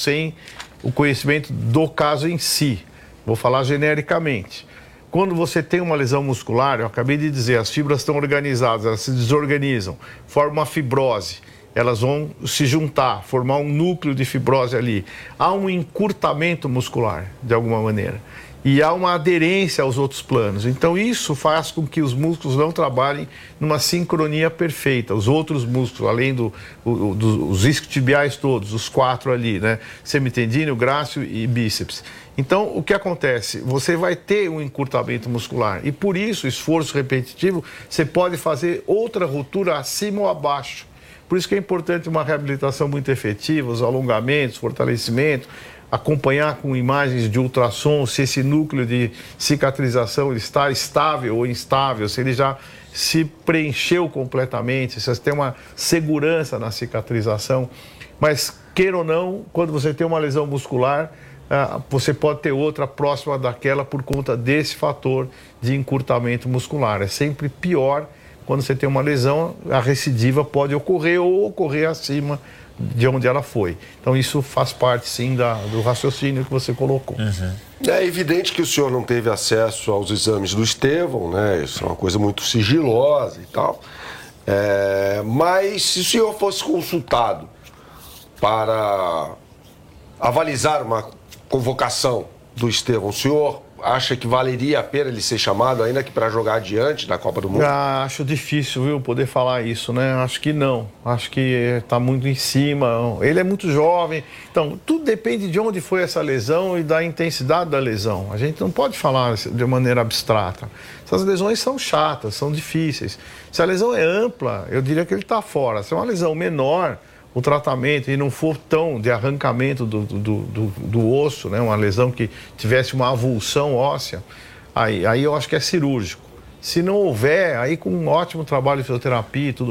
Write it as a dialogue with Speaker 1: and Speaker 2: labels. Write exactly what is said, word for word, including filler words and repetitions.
Speaker 1: sem o conhecimento do caso em si. Vou falar genericamente. Quando você tem uma lesão muscular, eu acabei de dizer, as fibras estão organizadas, elas se desorganizam, formam uma fibrose, elas vão se juntar, formar um núcleo de fibrose ali. Há um encurtamento muscular, de alguma maneira, e há uma aderência aos outros planos. Então isso faz com que os músculos não trabalhem numa sincronia perfeita. Os outros músculos, além do, o, do, dos isquiotibiais todos, os quatro ali, né? Semitendíneo, grácil e bíceps. Então, o que acontece? Você vai ter um encurtamento muscular e, por isso, esforço repetitivo, você pode fazer outra ruptura acima ou abaixo. Por isso que é importante uma reabilitação muito efetiva, os alongamentos, fortalecimento, acompanhar com imagens de ultrassom se esse núcleo de cicatrização está estável ou instável, se ele já se preencheu completamente, se você tem uma segurança na cicatrização. Mas, queira ou não, quando você tem uma lesão muscular, você pode ter outra próxima daquela por conta desse fator de encurtamento muscular. É sempre pior quando você tem uma lesão, a recidiva pode ocorrer ou ocorrer acima de onde ela foi. Então isso faz parte, sim, da, do raciocínio que você colocou.
Speaker 2: Uhum. É evidente que o senhor não teve acesso aos exames do Estevão, né? Isso é uma coisa muito sigilosa e tal. É, mas se o senhor fosse consultado para avalizar uma convocação do Estevão, o senhor acha que valeria a pena ele ser chamado, ainda que para jogar adiante da Copa do Mundo?
Speaker 1: Ah, acho difícil, viu, poder falar isso, né? Acho que não. Acho que está muito em cima. Ele é muito jovem. Então, tudo depende de onde foi essa lesão e da intensidade da lesão. A gente não pode falar de maneira abstrata. Essas lesões são chatas, são difíceis. Se a lesão é ampla, eu diria que ele está fora. Se é uma lesão menor, o tratamento e não for tão de arrancamento do, do, do, do osso, né? Uma lesão que tivesse uma avulsão óssea, aí, aí eu acho que é cirúrgico. Se não houver, aí com um ótimo trabalho de fisioterapia e tudo